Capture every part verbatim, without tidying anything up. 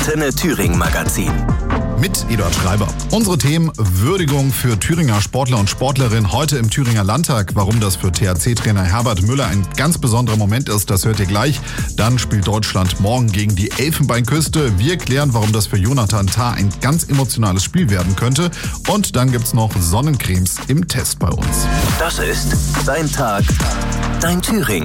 Antenne Thüringen Magazin. Mit Eduard Schreiber. Unsere Themen: Würdigung für Thüringer Sportler und Sportlerinnen heute im Thüringer Landtag. Warum das für T H C-Trainer Herbert Müller ein ganz besonderer Moment ist, das hört ihr gleich. Dann spielt Deutschland morgen gegen die Elfenbeinküste. Wir klären, warum das für Jonathan Tah ein ganz emotionales Spiel werden könnte. Und dann gibt's noch Sonnencremes im Test bei uns. Das ist Dein Tag, Dein Thüringen.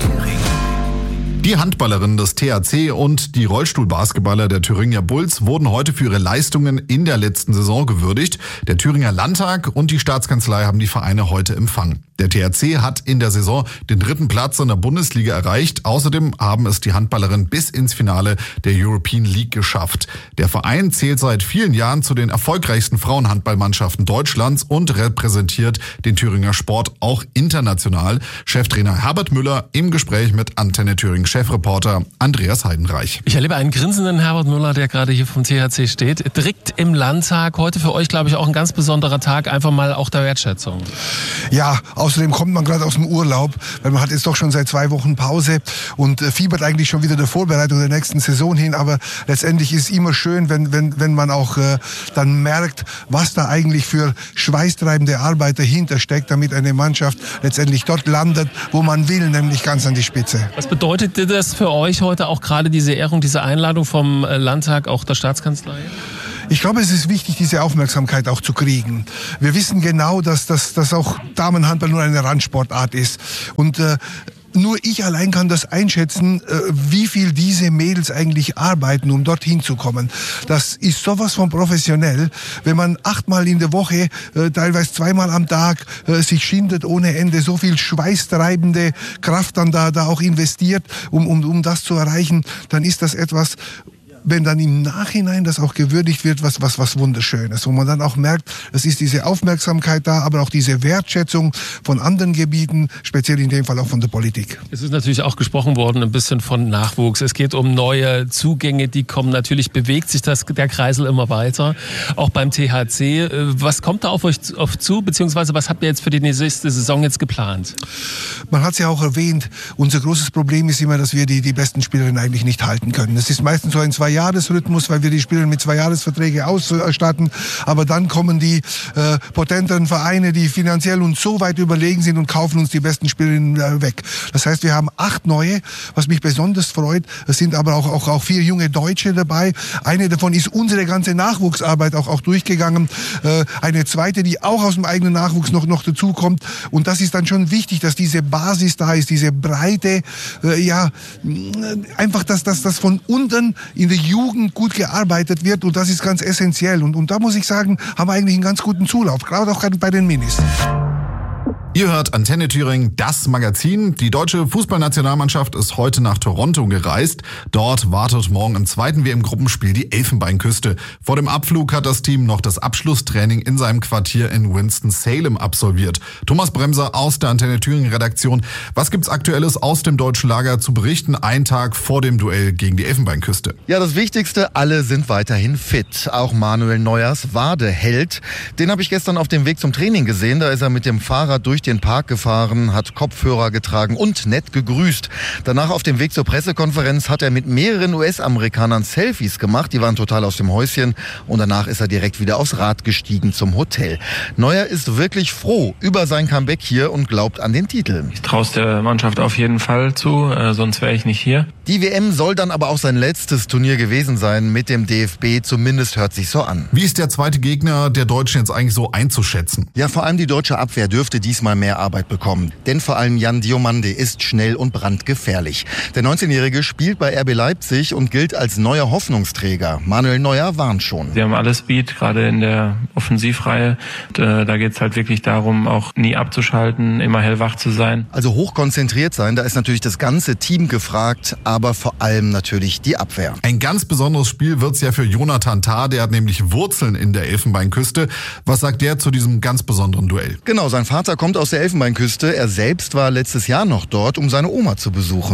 Die Handballerinnen des T H C und die Rollstuhlbasketballer der Thüringer Bulls wurden heute für ihre Leistungen in der letzten Saison gewürdigt. Der Thüringer Landtag und die Staatskanzlei haben die Vereine heute empfangen. Der T H C hat in der Saison den dritten Platz in der Bundesliga erreicht. Außerdem haben es die Handballerinnen bis ins Finale der European League geschafft. Der Verein zählt seit vielen Jahren zu den erfolgreichsten Frauenhandballmannschaften Deutschlands und repräsentiert den Thüringer Sport auch international. Cheftrainer Herbert Müller im Gespräch mit Antenne Thüringen Chefreporter Andreas Heidenreich. Ich erlebe einen grinsenden Herbert Müller, der gerade hier vom T H C steht. Direkt im Landtag. Heute für euch, glaube ich, auch ein ganz besonderer Tag. Einfach mal auch der Wertschätzung. Ja, außerdem kommt man gerade aus dem Urlaub, weil man hat jetzt doch schon seit zwei Wochen Pause und äh, fiebert eigentlich schon wieder der Vorbereitung der nächsten Saison hin. Aber letztendlich ist es immer schön, wenn, wenn, wenn man auch äh, dann merkt, was da eigentlich für schweißtreibende Arbeit dahinter steckt, damit eine Mannschaft letztendlich dort landet, wo man will, nämlich ganz an die Spitze. Was bedeutet das für euch heute auch gerade diese Ehrung, diese Einladung vom Landtag, auch der Staatskanzlei? Ich glaube, es ist wichtig, diese Aufmerksamkeit auch zu kriegen. Wir wissen genau, dass, dass, dass auch Damenhandball nur eine Randsportart ist. Und äh, nur ich allein kann das einschätzen, wie viel diese Mädels eigentlich arbeiten, um dorthin zu kommen. Das ist sowas von professionell. Wenn man achtmal in der Woche, teilweise zweimal am Tag, sich schindet ohne Ende, so viel schweißtreibende Kraft dann da, da auch investiert, um, um, um das zu erreichen, dann ist das etwas, wenn dann im Nachhinein das auch gewürdigt wird, was, was, was Wunderschönes, wo man dann auch merkt, es ist diese Aufmerksamkeit da, aber auch diese Wertschätzung von anderen Gebieten, speziell in dem Fall auch von der Politik. Es ist natürlich auch gesprochen worden, ein bisschen von Nachwuchs. Es geht um neue Zugänge, die kommen. Natürlich bewegt sich das, der Kreisel immer weiter, auch beim T H C. Was kommt da auf euch auf zu, beziehungsweise was habt ihr jetzt für die nächste Saison jetzt geplant? Man hat es ja auch erwähnt, unser großes Problem ist immer, dass wir die, die besten Spielerinnen eigentlich nicht halten können. Es ist meistens so ein zwei Jahresrhythmus, weil wir die Spieler mit zwei Jahresverträge ausstatten. Aber dann kommen die äh, potenteren Vereine, die finanziell uns so weit überlegen sind und kaufen uns die besten Spielerinnen äh, weg. Das heißt, wir haben acht neue, was mich besonders freut. Es sind aber auch, auch, auch vier junge Deutsche dabei. Eine davon ist unsere ganze Nachwuchsarbeit auch, auch durchgegangen. Äh, eine zweite, die auch aus dem eigenen Nachwuchs noch, noch dazukommt. Und das ist dann schon wichtig, dass diese Basis da ist, diese Breite, äh, ja, einfach, dass das dass von unten in der Jugend gut gearbeitet wird, und das ist ganz essentiell. Und, und da muss ich sagen, haben wir eigentlich einen ganz guten Zulauf, gerade auch bei den Minis. Ihr hört Antenne Thüringen, das Magazin. Die deutsche Fußballnationalmannschaft ist heute nach Toronto gereist. Dort wartet morgen im zweiten W M-Gruppenspiel die Elfenbeinküste. Vor dem Abflug hat das Team noch das Abschlusstraining in seinem Quartier in Winston-Salem absolviert. Thomas Bremser aus der Antenne Thüringen Redaktion. Was gibt's Aktuelles aus dem deutschen Lager zu berichten, einen Tag vor dem Duell gegen die Elfenbeinküste? Ja, das Wichtigste, alle sind weiterhin fit. Auch Manuel Neuers Wadeheld. Den habe ich gestern auf dem Weg zum Training gesehen. Da ist er mit dem Fahrrad durch den Park gefahren, hat Kopfhörer getragen und nett gegrüßt. Danach auf dem Weg zur Pressekonferenz hat er mit mehreren U S-Amerikanern Selfies gemacht. Die waren total aus dem Häuschen. Und danach ist er direkt wieder aufs Rad gestiegen zum Hotel. Neuer ist wirklich froh über sein Comeback hier und glaubt an den Titel. Ich traue es der Mannschaft auf jeden Fall zu, äh, sonst wäre ich nicht hier. Die W M soll dann aber auch sein letztes Turnier gewesen sein mit dem D F B. Zumindest hört sich so an. Wie ist der zweite Gegner der Deutschen jetzt eigentlich so einzuschätzen? Ja, vor allem die deutsche Abwehr dürfte diesmal mehr Arbeit bekommen. Denn vor allem Jan Diomande ist schnell und brandgefährlich. Der neunzehnjährige spielt bei R B Leipzig und gilt als neuer Hoffnungsträger. Manuel Neuer warnt schon. Sie haben alles Speed, gerade in der Offensivreihe. Und, äh, da geht es halt wirklich darum, auch nie abzuschalten, immer hellwach zu sein. Also hochkonzentriert sein, da ist natürlich das ganze Team gefragt, aber vor allem natürlich die Abwehr. Ein ganz besonderes Spiel wird's ja für Jonathan Tah, der hat nämlich Wurzeln in der Elfenbeinküste. Was sagt der zu diesem ganz besonderen Duell? Genau, sein Vater kommt aus der Elfenbeinküste. Er selbst war letztes Jahr noch dort, um seine Oma zu besuchen.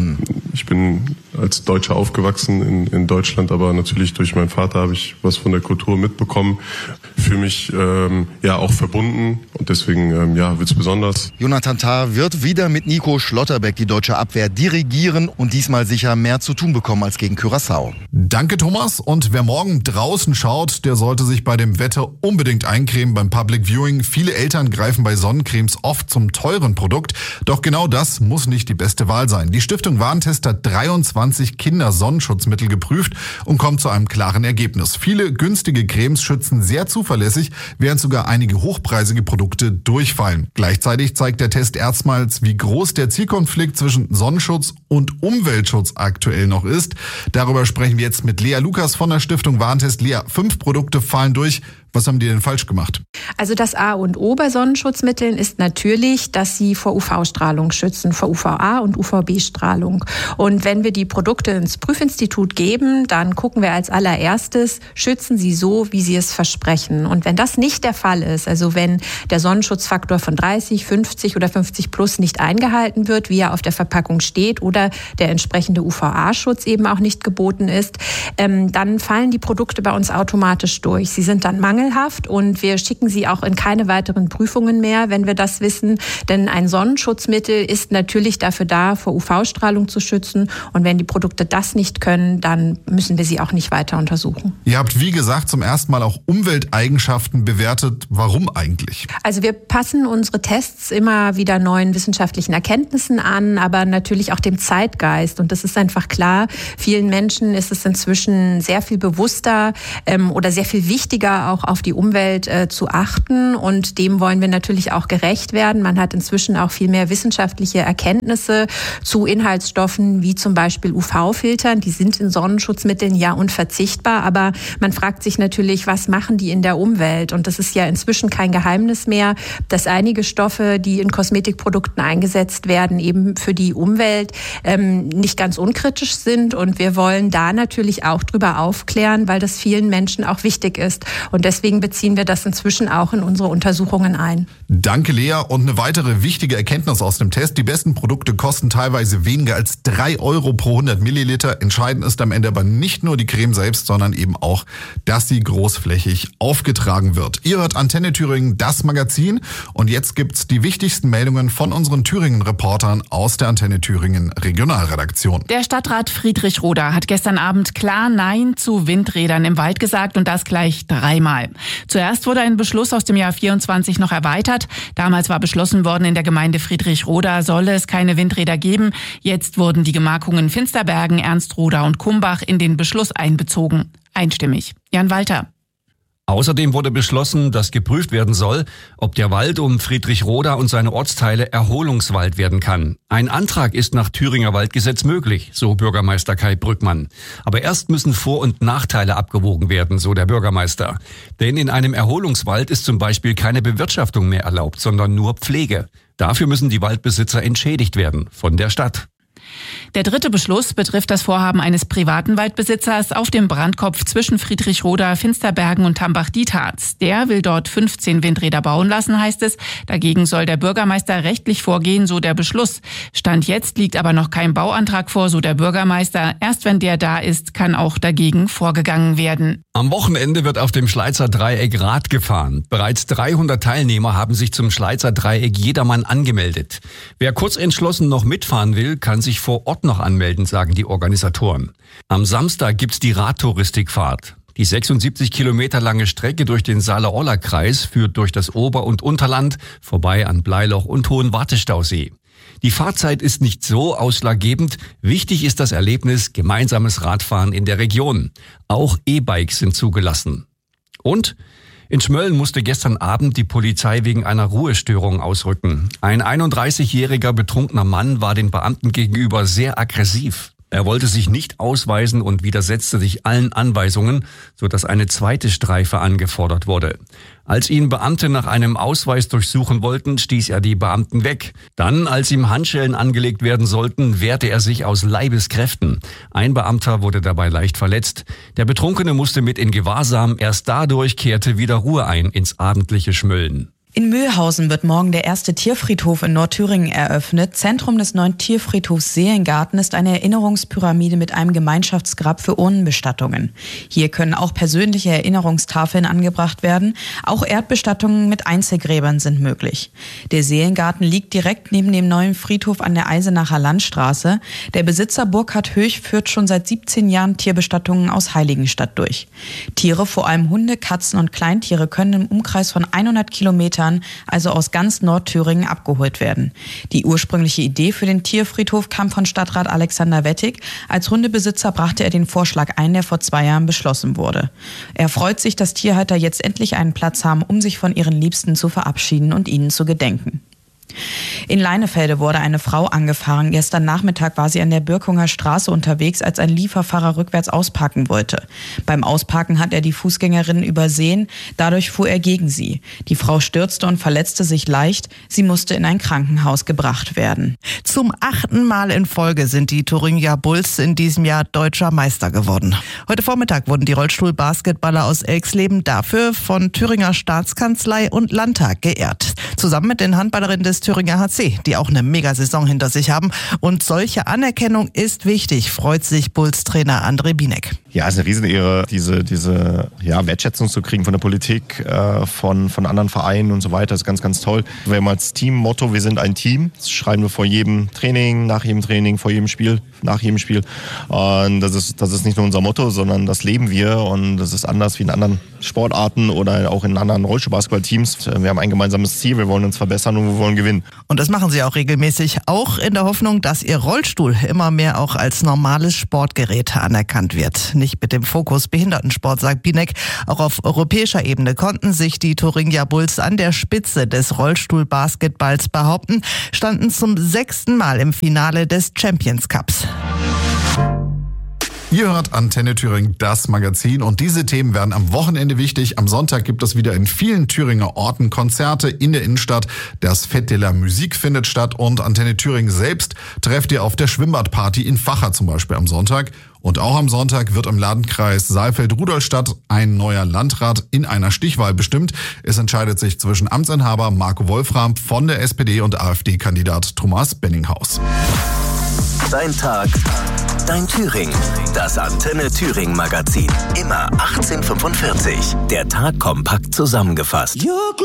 Ich bin als Deutscher aufgewachsen in, in Deutschland, aber natürlich durch meinen Vater habe ich was von der Kultur mitbekommen. Ich fühle mich ähm, ja auch verbunden und deswegen ähm, ja, wird's besonders. Jonathan Tah wird wieder mit Nico Schlotterbeck die deutsche Abwehr dirigieren und diesmal sicher mehr zu tun bekommen als gegen Curaçao. Danke, Thomas. Und wer morgen draußen schaut, der sollte sich bei dem Wetter unbedingt eincremen beim Public Viewing. Viele Eltern greifen bei Sonnencremes oft zum teuren Produkt. Doch genau das muss nicht die beste Wahl sein. Die Stiftung Warentest hat dreiundzwanzig Kindersonnenschutzmittel geprüft und kommt zu einem klaren Ergebnis. Viele günstige Cremes schützen sehr zuverlässig, während sogar einige hochpreisige Produkte durchfallen. Gleichzeitig zeigt der Test erstmals, wie groß der Zielkonflikt zwischen Sonnenschutz und Umweltschutz aktuell noch ist. Darüber sprechen wir jetzt mit Lea Lukas von der Stiftung Warentest. Lea, fünf Produkte fallen durch. Was haben die denn falsch gemacht? Also das A und O bei Sonnenschutzmitteln ist natürlich, dass sie vor U V-Strahlung schützen, vor U V A und U V B-Strahlung. Und wenn wir die Produkte ins Prüfinstitut geben, dann gucken wir als allererstes, schützen sie so, wie sie es versprechen. Und wenn das nicht der Fall ist, also wenn der Sonnenschutzfaktor von dreißig, fünfzig oder fünfzig plus nicht eingehalten wird, wie er auf der Verpackung steht, oder der entsprechende U V A-Schutz eben auch nicht geboten ist, ähm, dann fallen die Produkte bei uns automatisch durch. Sie sind dann mangelhaft und wir schicken sie auch in keine weiteren Prüfungen mehr, wenn wir das wissen. Denn ein Sonnenschutzmittel ist natürlich dafür da, vor U V-Strahlung zu schützen. Und wenn die Produkte das nicht können, dann müssen wir sie auch nicht weiter untersuchen. Ihr habt, wie gesagt, zum ersten Mal auch Umwelteigenschaften bewertet. Warum eigentlich? Also wir passen unsere Tests immer wieder neuen wissenschaftlichen Erkenntnissen an, aber natürlich auch dem Zeitgeist. Und das ist einfach klar, vielen Menschen ist es inzwischen sehr viel bewusster ähm, oder sehr viel wichtiger, auch auf die Umwelt äh, zu achten, und dem wollen wir natürlich auch gerecht werden. Man hat inzwischen auch viel mehr wissenschaftliche Erkenntnisse zu Inhaltsstoffen wie zum Beispiel U V-Filtern. Die sind in Sonnenschutzmitteln ja unverzichtbar, aber man fragt sich natürlich, was machen die in der Umwelt? Und das ist ja inzwischen kein Geheimnis mehr, dass einige Stoffe, die in Kosmetikprodukten eingesetzt werden, eben für die Umwelt ähm, nicht ganz unkritisch sind, und wir wollen da natürlich auch drüber aufklären, weil das vielen Menschen auch wichtig ist. Und deswegen beziehen wir das inzwischen auch in unsere Untersuchungen ein. Danke, Lea. Und eine weitere wichtige Erkenntnis aus dem Test: Die besten Produkte kosten teilweise weniger als drei Euro pro hundert Milliliter. Entscheidend ist am Ende aber nicht nur die Creme selbst, sondern eben auch, dass sie großflächig aufgetragen wird. Ihr hört Antenne Thüringen, das Magazin. Und jetzt gibt's die wichtigsten Meldungen von unseren Thüringen-Reportern aus der Antenne Thüringen Regionalredaktion. Der Stadtrat Friedrich Roda hat gestern Abend klar Nein zu Windrädern im Wald gesagt, und das gleich dreimal. Zuerst wurde ein Beschluss aus dem Jahr vierundzwanzig noch erweitert. Damals war beschlossen worden, in der Gemeinde Friedrichroda solle es keine Windräder geben. Jetzt wurden die Gemarkungen Finsterbergen, Ernstroda und Kumbach in den Beschluss einbezogen. Einstimmig. Jan Walter. Außerdem wurde beschlossen, dass geprüft werden soll, ob der Wald um Friedrichroda und seine Ortsteile Erholungswald werden kann. Ein Antrag ist nach Thüringer Waldgesetz möglich, so Bürgermeister Kai Brückmann. Aber erst müssen Vor- und Nachteile abgewogen werden, so der Bürgermeister. Denn in einem Erholungswald ist zum Beispiel keine Bewirtschaftung mehr erlaubt, sondern nur Pflege. Dafür müssen die Waldbesitzer entschädigt werden von der Stadt. Der dritte Beschluss betrifft das Vorhaben eines privaten Waldbesitzers auf dem Brandkopf zwischen Friedrichroda, Finsterbergen und Tambach-Dietharz. Der will dort fünfzehn Windräder bauen lassen, heißt es. Dagegen soll der Bürgermeister rechtlich vorgehen, so der Beschluss. Stand jetzt liegt aber noch kein Bauantrag vor, so der Bürgermeister. Erst wenn der da ist, kann auch dagegen vorgegangen werden. Am Wochenende wird auf dem Schleizer Dreieck Rad gefahren. Bereits dreihundert Teilnehmer haben sich zum Schleizer Dreieck Jedermann angemeldet. Wer kurzentschlossen noch mitfahren will, kann sich vor Ort noch anmelden, sagen die Organisatoren. Am Samstag gibt's die Radtouristikfahrt. Die sechsundsiebzig Kilometer lange Strecke durch den Saale-Orla-Kreis führt durch das Ober- und Unterland, vorbei an Bleiloch und Hohenwartestausee. Die Fahrzeit ist nicht so ausschlaggebend. Wichtig ist das Erlebnis gemeinsames Radfahren in der Region. Auch E-Bikes sind zugelassen. Und in Schmölln musste gestern Abend die Polizei wegen einer Ruhestörung ausrücken. Ein einunddreißigjähriger betrunkener Mann war den Beamten gegenüber sehr aggressiv. Er wollte sich nicht ausweisen und widersetzte sich allen Anweisungen, sodass eine zweite Streife angefordert wurde. Als ihn Beamte nach einem Ausweis durchsuchen wollten, stieß er die Beamten weg. Dann, als ihm Handschellen angelegt werden sollten, wehrte er sich aus Leibeskräften. Ein Beamter wurde dabei leicht verletzt. Der Betrunkene musste mit in Gewahrsam. Erst dadurch kehrte wieder Ruhe ein ins abendliche Schmölln. In Mühlhausen wird morgen der erste Tierfriedhof in Nordthüringen eröffnet. Zentrum des neuen Tierfriedhofs Seelengarten ist eine Erinnerungspyramide mit einem Gemeinschaftsgrab für Urnenbestattungen. Hier können auch persönliche Erinnerungstafeln angebracht werden. Auch Erdbestattungen mit Einzelgräbern sind möglich. Der Seelengarten liegt direkt neben dem neuen Friedhof an der Eisenacher Landstraße. Der Besitzer Burkhard Höch führt schon seit siebzehn Jahren Tierbestattungen aus Heiligenstadt durch. Tiere, vor allem Hunde, Katzen und Kleintiere, können im Umkreis von hundert Kilometern, also aus ganz Nordthüringen, abgeholt werden. Die ursprüngliche Idee für den Tierfriedhof kam von Stadtrat Alexander Wettig. Als Hundebesitzer brachte er den Vorschlag ein, der vor zwei Jahren beschlossen wurde. Er freut sich, dass Tierhalter jetzt endlich einen Platz haben, um sich von ihren Liebsten zu verabschieden und ihnen zu gedenken. In Leinefelde wurde eine Frau angefahren. Gestern Nachmittag war sie an der Birkunger Straße unterwegs, als ein Lieferfahrer rückwärts ausparken wollte. Beim Ausparken hat er die Fußgängerin übersehen. Dadurch fuhr er gegen sie. Die Frau stürzte und verletzte sich leicht. Sie musste in ein Krankenhaus gebracht werden. Zum achten Mal in Folge sind die Thuringia Bulls in diesem Jahr deutscher Meister geworden. Heute Vormittag wurden die Rollstuhl-Basketballer aus Elxleben dafür von Thüringer Staatskanzlei und Landtag geehrt. Zusammen mit den Handballerinnen des Thüringer H C, die auch eine Megasaison hinter sich haben. Und solche Anerkennung ist wichtig, freut sich Bulls-Trainer André Binek. Ja, es ist eine Riesenehre, diese, diese ja, Wertschätzung zu kriegen von der Politik, äh, von, von anderen Vereinen und so weiter. Das ist ganz, ganz toll. Wir haben als Team-Motto, wir sind ein Team. Das schreiben wir vor jedem Training, nach jedem Training, vor jedem Spiel, nach jedem Spiel. Und das ist, das ist nicht nur unser Motto, sondern das leben wir. Und das ist anders wie in anderen Sportarten oder auch in anderen Rollstuhlbasketball-Teams. Wir haben ein gemeinsames Ziel, wir wollen uns verbessern und wir wollen gewinnen. Und das machen sie auch regelmäßig, auch in der Hoffnung, dass ihr Rollstuhl immer mehr auch als normales Sportgerät anerkannt wird. Nicht mit dem Fokus Behindertensport, sagt Binek. Auch auf europäischer Ebene konnten sich die Thuringia Bulls an der Spitze des Rollstuhlbasketballs behaupten, standen zum sechsten Mal im Finale des Champions Cups. Ihr hört Antenne Thüringen, das Magazin, und diese Themen werden am Wochenende wichtig. Am Sonntag gibt es wieder in vielen Thüringer Orten Konzerte in der Innenstadt. Das Fête de la Musique findet statt und Antenne Thüringen selbst trefft ihr auf der Schwimmbadparty in Vacha zum Beispiel am Sonntag. Und auch am Sonntag wird im Landkreis Saalfeld-Rudolstadt ein neuer Landrat in einer Stichwahl bestimmt. Es entscheidet sich zwischen Amtsinhaber Marco Wolfram von der S P D und AfD-Kandidat Thomas Benninghaus. Dein Tag, dein Thüringen. Das Antenne Thüringen Magazin. Immer achtzehn Uhr fünfundvierzig. Der Tag kompakt zusammengefasst.